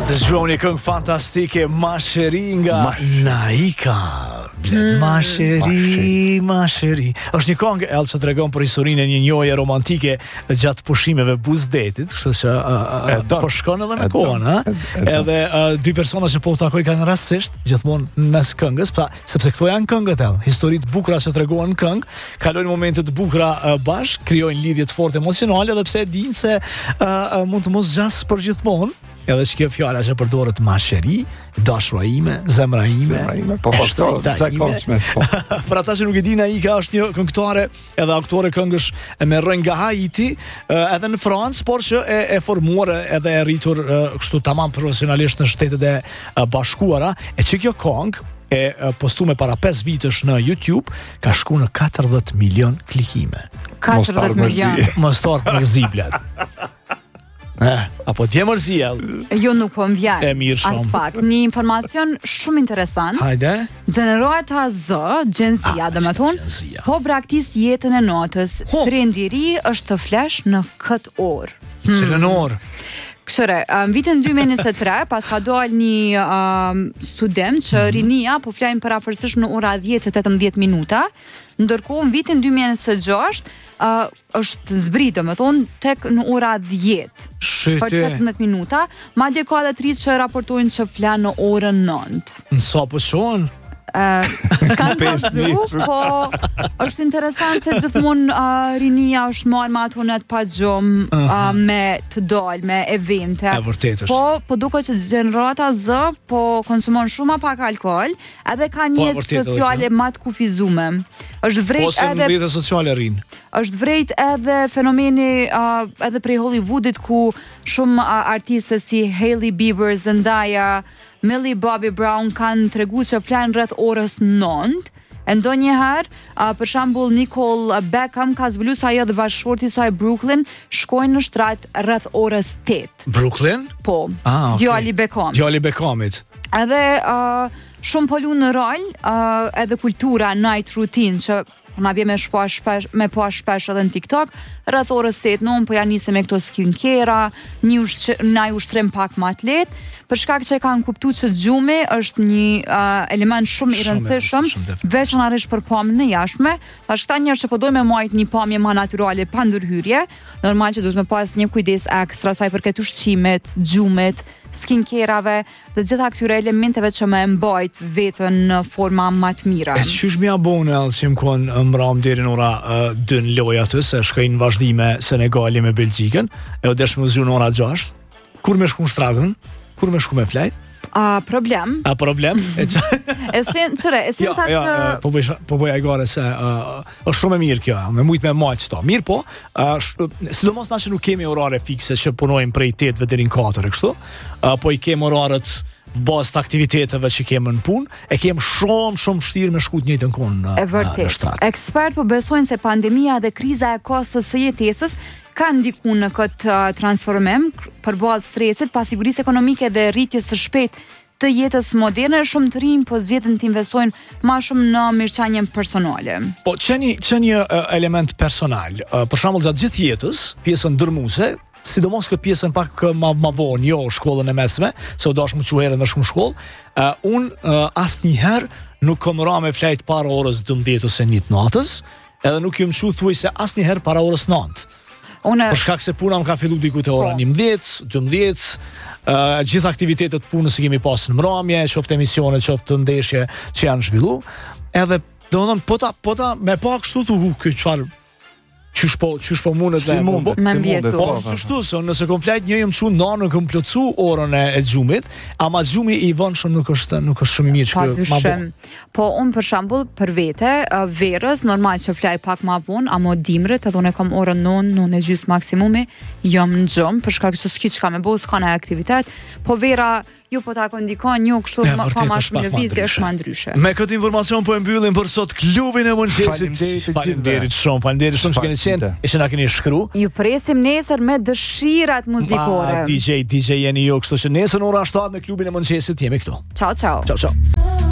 Dëgjoni këngë fantastike Masheri nga Naika. Masheri. Është një këngë që tregon për historinë e një njohje romantike gjatë pushimeve buzdetit, kështu që po shkon edhe me kohën, ha? Edhe dy persona që po u takoj kanë rastësisht gjithmonë mes këngës, sepse këto janë këngët historitë bukura që tregohen në këngë, kalojnë momente të bukura bashkë, krijojnë lidhje të fortë emocionale, edhe pse e dinë se mund të mos zgjas për gjithmonë. Edhe që kjo fjala që përdoret Masheri, dashura ime, zemra ime, po zakonshme. Për ata që nuk e dinë, Naika është një këngëtare edhe aktore këngësh me rrënjë nga Haiti, edhe në Francë, por që e formuar edhe e rritur kështu tamam profesionalisht në Shtetet e Bashkuara, e që kjo këngë e postuar para 5 vitesh në YouTube ka shku në 40 milion klikime. 40 milion. Mostar mërzi blet. Apo t'je mërzia? Jo, nuk po m'vjen. E mirë shumë. As pak. Një informacion shumë interesant. Hajde. Gjenerohet gjenzia, dhe me thonë, po braktis jetën e natës. Trendi i ri është të flesh në këtë orë. Cilën orë? Këshire, në vitin 2023, pas ka dojnë një student që rinia po flajnë për afërsisht në ora 10-18 minuta, ndërkohë në vitin 2026 është zbritë, me thonë, tek në ora 10 për 18 minuta, madje ka dhe 3 që raportojnë që flanë në orën 9. Në sa po shonë? S'kan pasu, po është interesant se gjithmonë rinia është marrë me ato net pa gjumë, me të dalë, me evente. Po duke që gjenerata Z po konsumon shumë pak alkohol, edhe ka një sociale ma të kufizume. Është vrejt edhe në rrjetet sociale rinë. Është vrejt edhe fenomeni edhe prej Hollywoodit ku shumë artiste si Hailey Bieber, Zendaya, Millie Bobby Brown kanë tregu që flanë rreth orës 9. E ndonjëherë, për shembull Nicole Beckham ka zbuluar se ajo dhe bashkëshorti i saj Brooklyn shkojnë në shtrat rreth orës 8. Brooklyn? Po. Djali Beckham. Djali Beckhamit. Edhe shumë po lu në rol, edhe kultura night routine që na bje me po shpesh edhe në TikTok, rreth orës 8 po ja nisem me këto skincare, një ushtrim pak më atlet, për shkak që kanë kuptuar që gjumi është një element shumë i rëndësishëm, veçanërisht për pamjen e jashtme. Tash këta njerëz që po dojnë me marrë një pamje më natyrale pa ndërhyrje, normal që duhet me pas një kujdes ekstra sa i përket ushqimit, gjumit, skincare-ave dhe gjitha këtyre elementeve që më mbajt veten në forma më të mira. E qysh më abone që më konë mbram deri në ora 2 në lojë aty, se shkojnë vazhdime Senegali me Belgjikën, e o desh më zhju në ora 6. Kur me shku në stradën? Kur me shku me flajt? Problem. Problem? Po bëj ajgare se është shumë e mirë kjo, me mujtë me majtë qëta. Mirë po, sidomos na që nuk kemi orare fikse që punojmë prej 8 deri në 4 e kështu, po i kemi orarët bazë të aktiviteteve që kemë në punë, e kemë shumë vështirë me shku të njëjtën kohë në shtrat. Ekspert po besojnë se pandemia dhe kriza e kostës së jetesës ka ndiku në këtë transformim përballë stresit, pasigurisë ekonomike dhe rritjes së shpejtë të jetës moderne. Shumë të rinj po zgjedhin të investojnë më shumë në mirëqenien personale. Po një element personal, për shembull gjatë gjithë jetës, pjesën dërmuese, sidomos këtë pjesën pak ma vonë, jo shkollën e mesme, se u dash më që herë në shumë shkollë, unë asnjëherë nuk kam ra me flajt para orës 12 ose 1 natës, edhe nuk ju më shu thuj se asnjëherë para orës 9. Për shkak se puna më ka fillu diku te ora 11, 12, gjithë aktivitetet punës që kemi pas në mramje, qoftë emisione, qoftë ndeshje që janë zhvillu, edhe domethënë po ta me pak kështu ky çfarë qysh po mundet si mund me mbjetu. Po kështu se nëse kom flajt një jam çu nanën kom plotsu orën e xhumit, ama xhumi i vonshëm nuk është shumë i mirë që ma bon. Po unë për shembull për vete verës normal që flaj pak më vonë, ama dimrit edhe unë kam orën 9:30 maksimumi, jam në xhum për shkak se s'ki çka me bëu, s'ka ne aktivitet, po vera ju po ta kondikon një kështu pa ma shumë lëvizje është ma ndryshe. Me këtë informacion po e mbyllim për sot klubin e mëngjesit. Faleminderit shumë që keni qenë e që na keni shkru. Ju presim nesër me dëshirat muzikore. DJ jeni ju, kështu që nesër në ora 7 me klubin e mëngjesit jemi këtu. Ciao. Ciao.